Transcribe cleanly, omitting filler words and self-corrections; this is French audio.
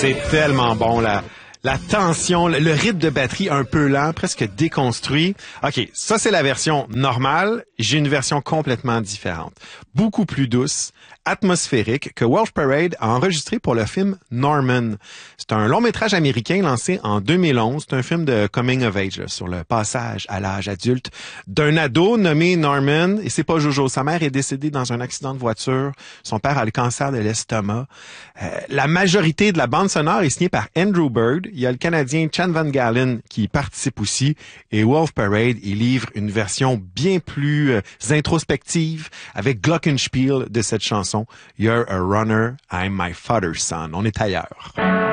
C'est tellement bon, la tension, le rythme de batterie un peu lent, presque déconstruit. OK, ça c'est la version normale. J'ai une version complètement différente. Beaucoup plus douce, atmosphérique, que Wolf Parade a enregistré pour le film Norman. C'est un long métrage américain lancé en 2011. C'est un film de coming of age, là, sur le passage à l'âge adulte d'un ado nommé Norman. Et c'est pas Jojo. Sa mère est décédée dans un accident de voiture. Son père a le cancer de l'estomac. La majorité de la bande sonore est signée par Andrew Bird. Il y a le Canadien Chan Van Galen qui y participe aussi. Et Wolf Parade, il livre une version bien plus introspective avec glockenspiel de cette chanson. You're a runner, I'm my father's son. On est ailleurs.